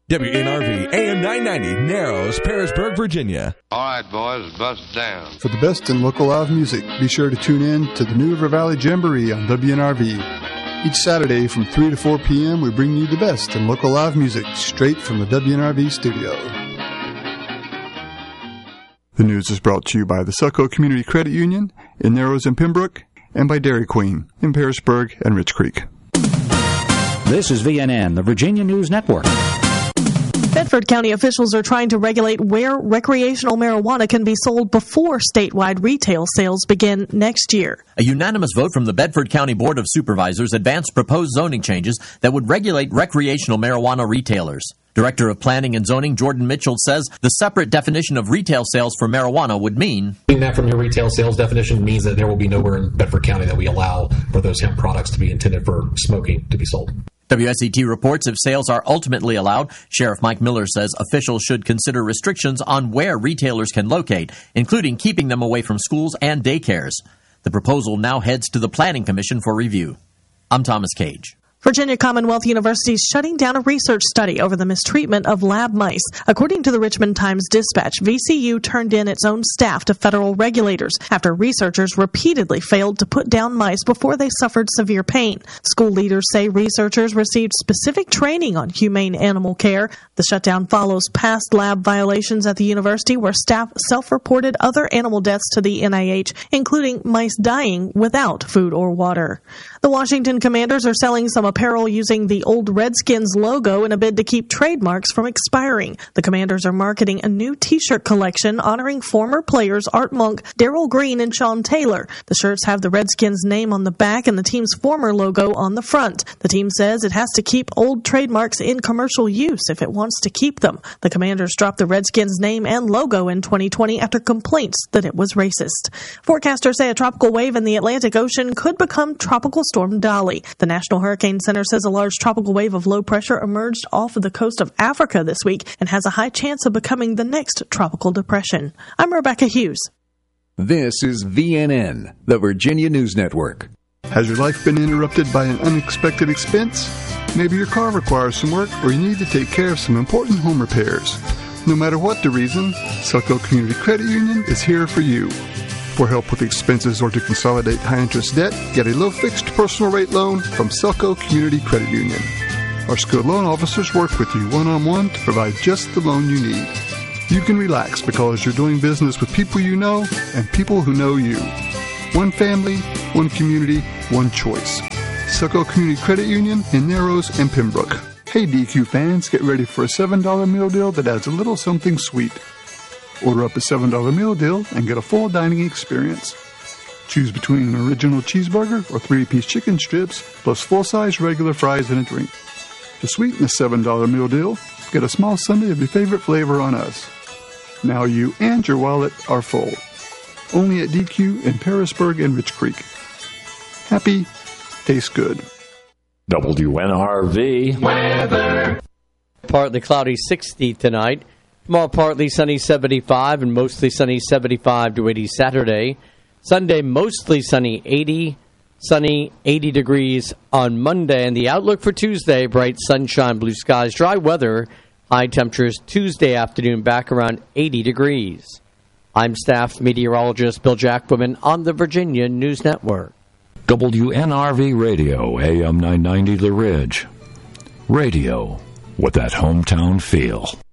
WNRV AM 990, Narrows, Parisburg, Virginia. All right, boys, bust down. For the best in local live music, be sure to tune in to the New River Valley Jamboree on WNRV. Each Saturday from 3 to 4 p.m., we bring you the best in local live music straight from the WNRV studio. The news is brought to you by the Selco Community Credit Union in Narrows and Pembroke, and by Dairy Queen in Parisburg and Rich Creek. This is VNN, the Virginia News Network. Bedford County officials are trying to regulate where recreational marijuana can be sold before statewide retail sales begin next year. A unanimous vote from the Bedford County Board of Supervisors advanced proposed zoning changes that would regulate recreational marijuana retailers. Director of Planning and Zoning Jordan Mitchell says the separate definition of retail sales for marijuana would mean... That from your retail sales definition means that there will be nowhere in Bedford County that we allow for those hemp products to be intended for smoking to be sold. WSET reports if sales are ultimately allowed, Sheriff Mike Miller says officials should consider restrictions on where retailers can locate, including keeping them away from schools and daycares. The proposal now heads to the Planning Commission for review. I'm Thomas Cage. Virginia Commonwealth University is shutting down a research study over the mistreatment of lab mice. According to the Richmond Times-Dispatch, VCU turned in its own staff to federal regulators after researchers repeatedly failed to put down mice before they suffered severe pain. School leaders say researchers received specific training on humane animal care. The shutdown follows past lab violations at the university where staff self-reported other animal deaths to the NIH, including mice dying without food or water. The Washington Commanders are selling some apparel using the old Redskins logo in a bid to keep trademarks from expiring. The Commanders are marketing a new T-shirt collection honoring former players Art Monk, Darrell Green, and Sean Taylor. The shirts have the Redskins name on the back and the team's former logo on the front. The team says it has to keep old trademarks in commercial use if it wants to keep them. The Commanders dropped the Redskins name and logo in 2020 after complaints that it was racist. Forecasters say a tropical wave in the Atlantic Ocean could become Tropical Storm Dolly. The National Hurricane Center says a large tropical wave of low pressure emerged off of the coast of Africa this week and has a high chance of becoming the next tropical depression. I'm Rebecca Hughes. This is VNN, the Virginia News Network. Has your life been interrupted by an unexpected expense? Maybe your car requires some work or you need to take care of some important home repairs. No matter what the reason, Selco Community Credit Union is here for you. For help with expenses or to consolidate high-interest debt, get a low-fixed personal rate loan from Selco Community Credit Union. Our skilled loan officers work with you one-on-one to provide just the loan you need. You can relax because you're doing business with people you know and people who know you. One family, one community, one choice. Selco Community Credit Union in Narrows and Pembroke. Hey DQ fans, get ready for a $7 meal deal that adds a little something sweet. Order up a $7 meal deal and get a full dining experience. Choose between an original cheeseburger or 3-piece chicken strips, plus full-size regular fries and a drink. To sweeten the $7 meal deal, get a small sundae of your favorite flavor on us. Now you and your wallet are full. Only at DQ in Parisburg and Rich Creek. Happy, tastes good. WNRV weather. Partly cloudy 60 tonight. Tomorrow, partly sunny 75 and mostly sunny 75 to 80 Saturday. Sunday, mostly sunny 80. Sunny 80 degrees on Monday. And the outlook for Tuesday, bright sunshine, blue skies, dry weather. High temperatures Tuesday afternoon back around 80 degrees. I'm staff meteorologist Bill Jackwoman on the Virginia News Network. WNRV Radio, AM 990 The Ridge. Radio with that hometown feel.